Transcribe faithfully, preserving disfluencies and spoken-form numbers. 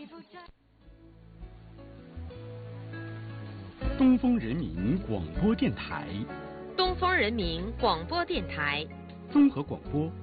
东风人民广播电台， 东风人民广播电台， 综合广播。